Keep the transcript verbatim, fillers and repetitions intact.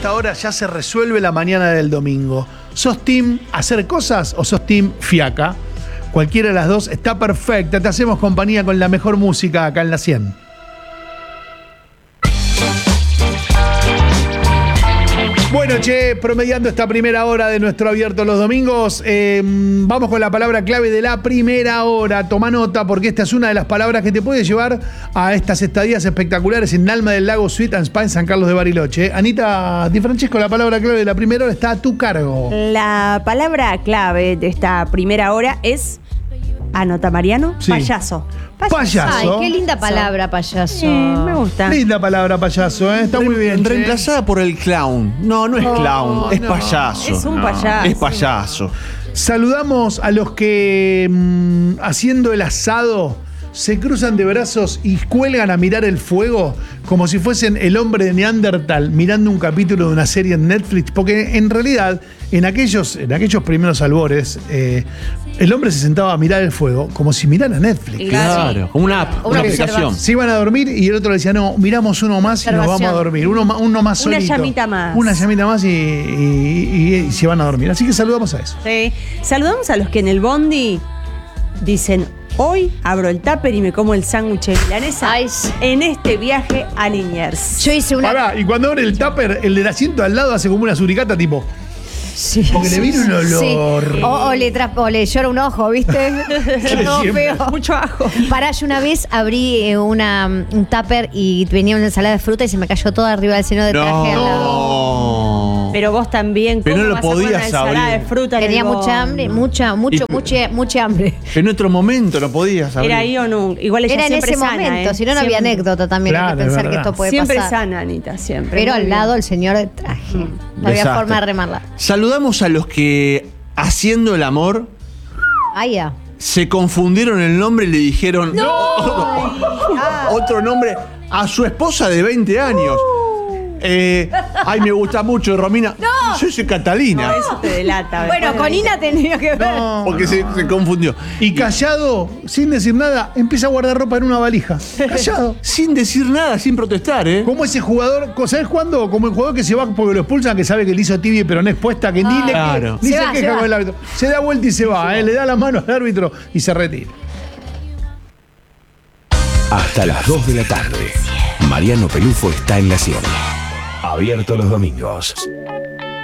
esta hora ya se resuelve la mañana del domingo. ¿Sos team hacer cosas o sos team fiaca? Cualquiera de las dos está perfecta. Te hacemos compañía con la mejor música acá en la cien. Bueno, che, promediando esta primera hora de nuestro Abierto los Domingos, eh, vamos con la palabra clave de la primera hora. Toma nota, porque esta es una de las palabras que te puede llevar a estas estadías espectaculares en Alma del Lago Suite and Spa en San Carlos de Bariloche. Anita Di Francesco, la palabra clave de la primera hora está a tu cargo. La palabra clave de esta primera hora es, anota Mariano, Sí. payaso. Payaso. Ay, qué linda palabra, payaso. Sí, me gusta. Linda palabra, payaso, ¿eh? Está muy bien. che. Reemplazada por el clown. No, no es clown, es no. payaso. Es un payaso. Es payaso. Saludamos a los que mmm, haciendo el asado se cruzan de brazos y cuelgan a mirar el fuego como si fuesen el hombre de Neandertal mirando un capítulo de una serie en Netflix, porque en realidad en aquellos, en aquellos primeros albores eh, el hombre se sentaba a mirar el fuego como si mirara Netflix. Claro, como una app, Una una aplicación. observación. Se iban a dormir y el otro le decía, no, miramos uno más y nos vamos a dormir. Uno, ma- uno más Una solito. llamita más. Una llamita más y, y- y- y se van a dormir. Así que saludamos a eso. Sí. Saludamos a los que en el bondi dicen, hoy abro el tupper y me como el sándwich de milanesa Ay, sí. en este viaje a Liniers. Yo hice una. Pará, y cuando abre el tupper, el del asiento al lado hace como una suricata tipo. Sí. Porque le viene un olor. Sí. O, o le tras- o le llora un ojo, ¿viste? No, siempre. feo. Mucho ajo. Pará, yo una vez abrí eh, una, un tupper y venía una ensalada de fruta y se me cayó toda arriba del seno de traje al lado. No. Pero vos también, Pero ¿cómo no lo vas a poner podías una ensalada abrir. de fruta en el Tenía mucha bondi? hambre, mucha, mucho, Y- mucha, mucha hambre. En otro momento no podías abrir. Era ahí o no. Igual ella Era en siempre ese sana, momento, ¿eh? si no, no había Siempre- anécdota también. Hay Claro, que es pensar que verdad. esto puede Siempre pasar. sana, Anita, siempre. Pero Muy al bien. lado el señor de traje. No había Desastre. forma de remarla. Saludamos a los que, haciendo el amor, Ahí ya. se confundieron el nombre y le dijeron otro nombre a su esposa de veinte años. Eh, ay, me gusta mucho, Romina. Yo soy Catalina. No, eso te delata. Bueno, después con de- Ina tendría que ver. No. Porque se, se confundió. Y callado, sin decir nada, empieza a guardar ropa en una valija. Callado. Sin decir nada, sin protestar, ¿eh? Como ese jugador, ¿sabes cuándo? Como el jugador que se va porque lo expulsan, que sabe que le hizo tibia pero no expuesta, que ni, le, Claro. ni Se se, va, se queja va. con el árbitro. Se da vuelta y se va, ¿eh? Le da la mano al árbitro y se retira. Hasta las dos de la tarde. Mariano Pelufo está en la cien. Abierto los domingos.